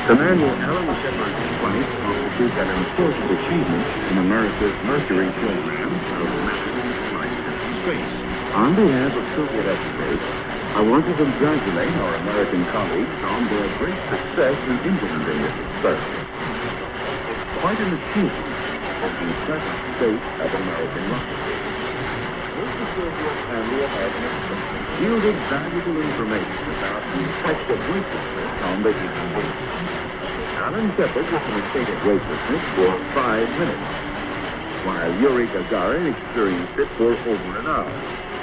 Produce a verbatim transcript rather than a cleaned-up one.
Commander Alan Shepard's flight constitutes an important achievement in America's Mercury program of massive flight into space. On behalf of Soviet experts, I want to congratulate our American colleagues on their great success in implementing this experiment. It's quite an achievement of the present state of American rocketry. Both the Soviet and the American experts yielded valuable information about the effect of weightlessness on the human being. Alan Shepard was in a state of weightlessness for five minutes, while Yuri Gagarin experienced it for over an hour.